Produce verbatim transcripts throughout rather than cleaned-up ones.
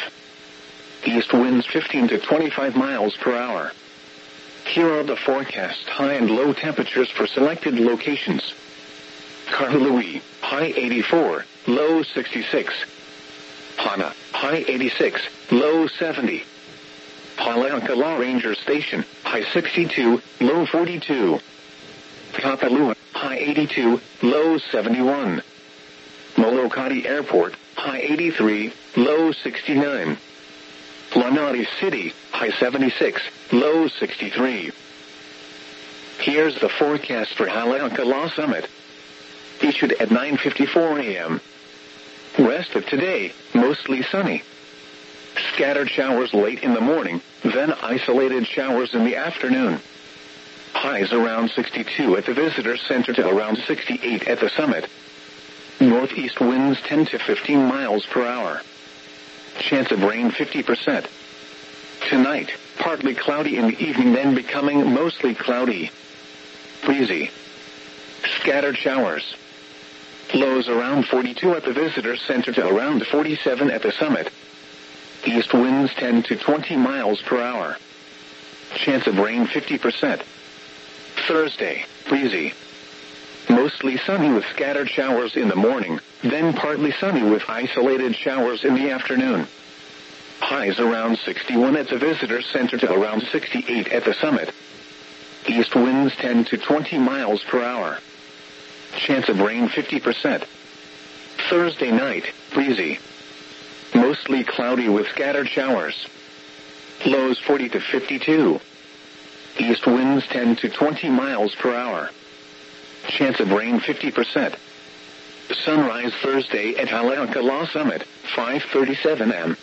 twenty-five. East winds fifteen to twenty-five miles per hour. Here are the forecast high and low temperatures for selected locations. Kahului, high eighty-four, low sixty-six. Hana, high eighty-six, low seventy. Haleakala Ranger Station, high sixty-two, low forty-two. Kapalua, high eighty-two, low seventy-one. Molokai Airport, high eighty-three, low sixty-nine. Lanai City, high seventy-six, low sixty-three. Here's the forecast for Haleakala Summit. Issued at nine fifty-four a.m. Rest of today, mostly sunny. Scattered showers late in the morning, then isolated showers in the afternoon. Highs around sixty-two at the Visitor Center to around sixty-eight at the summit. Northeast winds ten to fifteen miles per hour. Chance of rain fifty percent. Tonight, partly cloudy in the evening, then becoming mostly cloudy. Breezy. Scattered showers. Lows around forty-two at the Visitor Center to around forty-seven at the summit. East winds ten to twenty miles per hour. Chance of rain fifty percent. Thursday, breezy. Mostly sunny with scattered showers in the morning, then partly sunny with isolated showers in the afternoon. Highs around sixty-one at the Visitor Center to around sixty-eight at the summit. East winds ten to twenty miles per hour. Chance of rain fifty percent. Thursday night, breezy. Mostly cloudy with scattered showers. Lows forty to fifty-two. East winds ten to twenty miles per hour. Chance of rain fifty percent. Sunrise Thursday at Haleakala Summit, five thirty-seven a.m.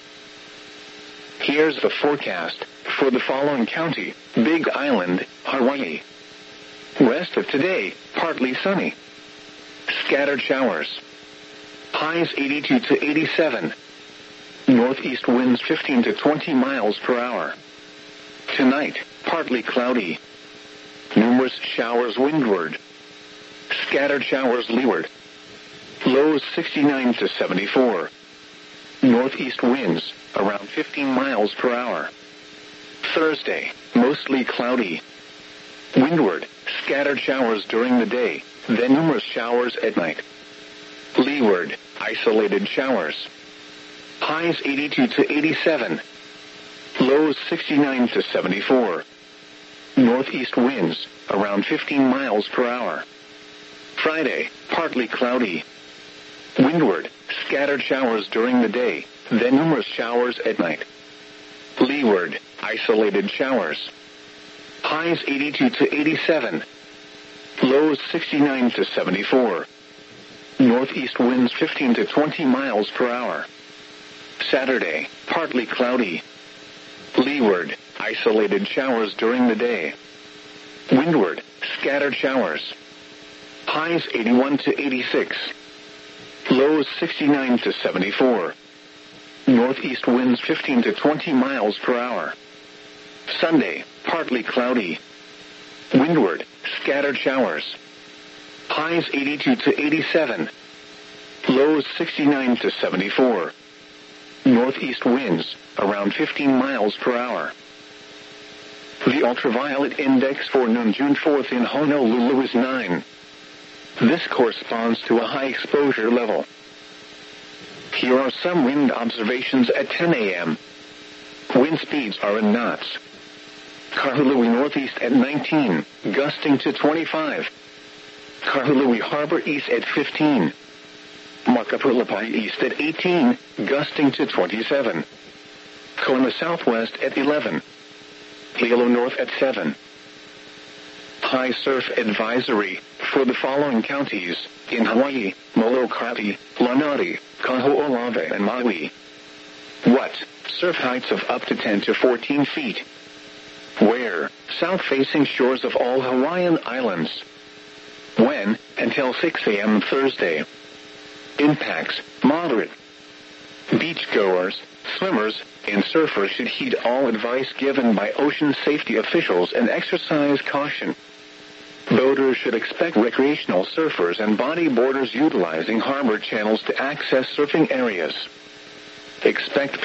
Here's the forecast for the following county: Big Island, Hawaii. Rest of today, partly sunny. Scattered showers. Highs eighty-two to eighty-seven. Northeast winds fifteen to twenty miles per hour. Tonight, partly cloudy. Numerous showers windward. Scattered showers leeward. Lows sixty-nine to seventy-four. Northeast winds around fifteen miles per hour. Thursday, mostly cloudy. Windward, scattered showers during the day, then numerous showers at night. Leeward, isolated showers. Highs eighty-two to eighty-seven. Lows sixty-nine to seventy-four. Northeast winds around fifteen miles per hour. Friday, partly cloudy. Windward, scattered showers during the day, then numerous showers at night. Leeward, isolated showers. Highs eighty-two to eighty-seven. Lows sixty-nine to seventy-four. Northeast winds fifteen to twenty miles per hour. Saturday, partly cloudy. Leeward, isolated showers during the day. Windward, scattered showers. Highs eighty-one to eighty-six. Lows sixty-nine to seventy-four. Northeast winds fifteen to twenty miles per hour. Sunday, partly cloudy. Windward, scattered showers. Highs eighty-two to eighty-seven. Lows sixty-nine to seventy-four. Northeast winds around fifteen miles per hour. The ultraviolet index for noon June fourth in Honolulu is nine. This corresponds to a high exposure level. Here are some wind observations at ten a.m. Wind speeds are in knots. Kahului northeast at nineteen, gusting to twenty-five. Kahului Harbor east at fifteen. Makapulapai east at eighteen, gusting to twenty-seven. Kona southwest at eleven. Hilo north at seven. High surf advisory for the following counties in Hawaii: Molokai, Lanai, Kaho'olawe, and Maui. What? Surf heights of up to ten to fourteen feet. Where? South-facing shores of all Hawaiian islands. When? Until six a.m. Thursday. Impacts: moderate. Beachgoers, swimmers, and surfers should heed all advice given by ocean safety officials and exercise caution. Boaters should expect recreational surfers and bodyboarders utilizing harbor channels to access surfing areas. Expect